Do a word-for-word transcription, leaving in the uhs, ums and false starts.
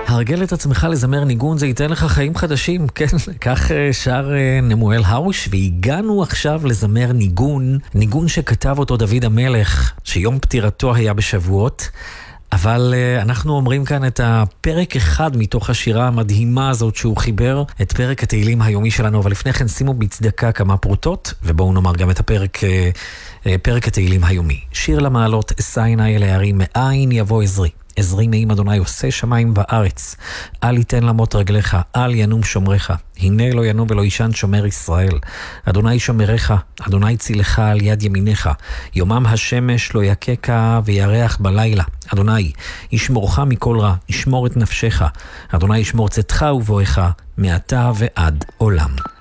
הרגל את עצמך לזמר ניגון, זה ייתן לך חיים חדשים, כן, כך שר נמואל הרוש, והגענו עכשיו לזמר ניגון, ניגון שכתב אותו דוד המלך, שיום פטירתו היה בשבועות, אבל אנחנו אומרים כאן את הפרק אחד מתוך השירה המדהימה הזאת שהוא חיבר, את פרק התהילים היומי שלנו, אבל לפני כן שימו בצדקה כמה פרוטות, ובואו נאמר גם את הפרק, פרק התהילים היומי. שיר למעלות, אשא עיני אל ההרים, מאין יבוא עזרי. עזרי מעם אדוני עושה שמיים וארץ. אל יתן למות רגליך, אל ינום שומריך. הנה לא ינום ולא ישן שומר ישראל. אדוני שומריך, אדוני צילך על יד ימיניך. יומם השמש לא יקקה וירח בלילה. אדוני ישמורך מכל רע, ישמור את נפשך. אדוני ישמור צאתך ובואך, מעתה ועד עולם.